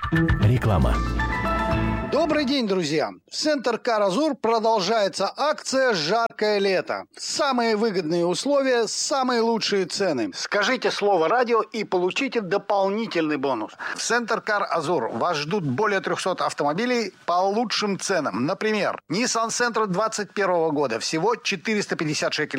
Реклама. Добрый день, друзья! В Центр Кар Азур продолжается акция «Жаркое лето». Самые выгодные условия, самые лучшие цены. Скажите слово «радио» и получите дополнительный бонус. В Центр Кар Азур вас ждут более 300 автомобилей по лучшим ценам. Например, Nissan Sentra 21 года всего 450 шекелей.